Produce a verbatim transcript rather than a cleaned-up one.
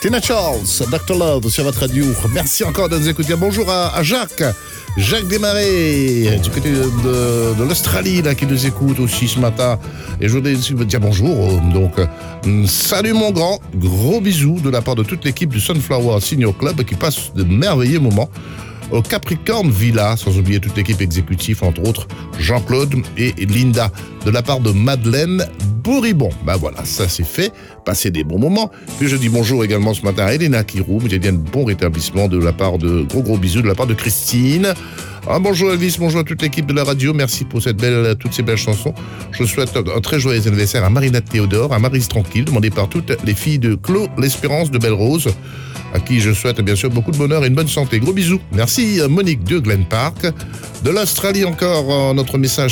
Tina Charles, docteur Love sur votre radio. Merci encore de nous écouter. Bonjour à, à Jacques, Jacques Desmarais, du côté de, de l'Australie, là, qui nous écoute aussi ce matin. Et je voudrais dire bonjour. Donc, salut mon grand, gros bisous de la part de toute l'équipe du Sunflower Senior Club qui passe de merveilleux moments au Capricorn Villa, sans oublier toute l'équipe exécutive, entre autres Jean-Claude et Linda, de la part de Madeleine Bouribon. Ben voilà, ça c'est fait, passez des bons moments. Puis je dis bonjour également ce matin à Elena Kiroum, j'ai dit un bon rétablissement de la part de, gros gros bisous de la part de Christine. Ah, bonjour Elvis, bonjour à toute l'équipe de la radio, merci pour cette belle, toutes ces belles chansons. Je souhaite un très joyeux anniversaire à Marina Théodore, à Maryse Tranquille, demandée par toutes les filles de Clos l'Espérance de Belle-Rose, à qui je souhaite bien sûr beaucoup de bonheur et une bonne santé. Gros bisous. Merci Monique de Glen Park. De l'Australie encore, notre message